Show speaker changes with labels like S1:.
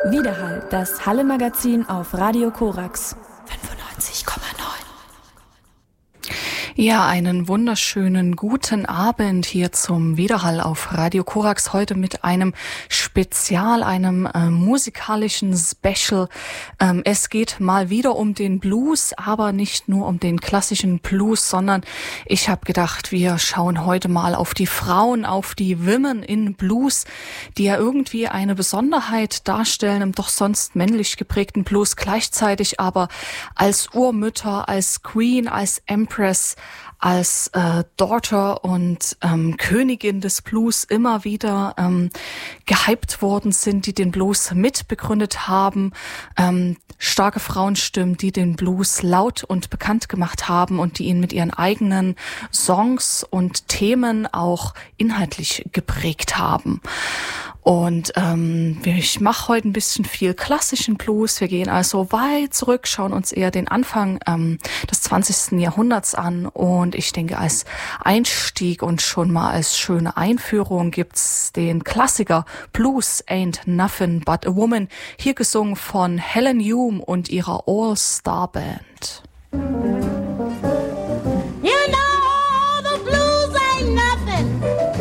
S1: Widerhall, das Halle-Magazin auf Radio Korax 95,9.
S2: Ja, einen wunderschönen guten Abend hier zum Widerhall auf Radio Korax. Heute mit einem Spezial, einem musikalischen Special. Es geht mal wieder um den Blues, aber nicht nur um den klassischen Blues, sondern ich habe gedacht, wir schauen heute mal auf die Frauen, auf die Women in Blues, die ja irgendwie eine Besonderheit darstellen im doch sonst männlich geprägten Blues, gleichzeitig aber als Urmütter, als Queen, als Empress, als Daughter und Königin des Blues immer wieder gehypt worden sind, die den Blues mitbegründet haben, starke Frauenstimmen, die den Blues laut und bekannt gemacht haben und die ihn mit ihren eigenen Songs und Themen auch inhaltlich geprägt haben. Und ich mache heute ein bisschen viel klassischen Blues. Wir gehen also weit zurück, schauen uns eher den Anfang des 20. Jahrhunderts an. Und ich denke, als Einstieg und schon mal als schöne Einführung gibt's den Klassiker Blues Ain't Nothing But a Woman, hier gesungen von Helen Hume und ihrer All-Star Band.